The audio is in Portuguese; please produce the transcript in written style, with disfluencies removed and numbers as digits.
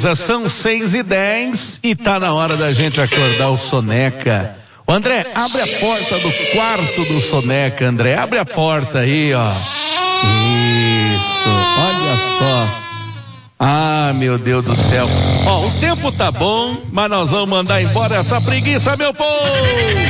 Creuza, são 6:10 e tá na hora da gente acordar o Soneca. Ô André, abre a porta do quarto do Soneca, André, abre a porta aí, ó. Isso, olha só. Ah, meu Deus do céu. Ó, o tempo tá bom, mas nós vamos mandar embora essa preguiça, meu povo.